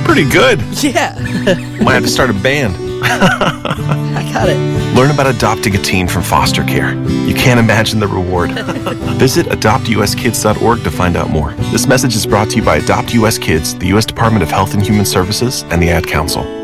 pretty good. Yeah. Might have to start a band. I got it. Learn about adopting a teen from foster care. You can't imagine the reward. Visit adoptuskids.org to find out more. This message is brought to you by Adopt US Kids, the U.S. Department of Health and Human Services, and the Ad Council.